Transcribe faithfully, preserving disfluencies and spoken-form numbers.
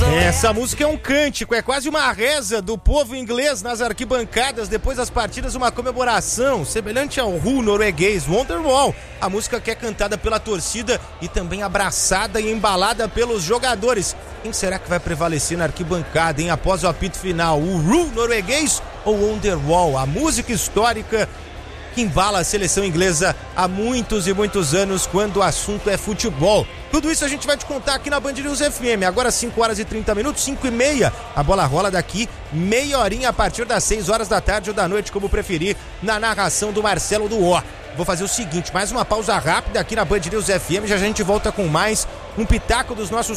Essa música é um cântico, é quase uma reza do povo inglês nas arquibancadas depois das partidas, uma comemoração semelhante ao Who norueguês Wonderwall. A música que é cantada pela torcida e também abraçada e embalada pelos jogadores. Quem será que vai prevalecer na arquibancada, hein? Após o apito final, o Who norueguês ou Wonderwall? A música histórica que embala a seleção inglesa há muitos e muitos anos quando o assunto é futebol. Tudo isso a gente vai te contar aqui na Band News F M. Agora cinco horas e trinta minutos, cinco e meia. A bola rola daqui meia horinha a partir das seis horas da tarde ou da noite, como preferir, na narração do Marcelo do O. Vou fazer o seguinte, mais uma pausa rápida aqui na Band News F M, já a gente volta com mais um pitaco dos nossos